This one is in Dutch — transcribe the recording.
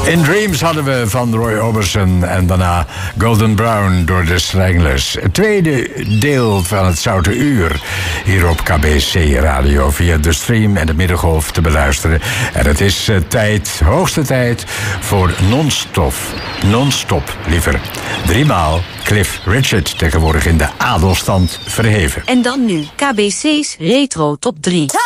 In Dreams hadden we van Roy Orbison en daarna Golden Brown door de Stranglers. Het tweede deel van het Zoute Uur hier op KBC Radio via de stream en de middengolf te beluisteren. En het is hoogste tijd voor non-stop, liever. 3 maal Cliff Richard, tegenwoordig in de adelstand verheven. En dan nu KBC's Retro Top 3.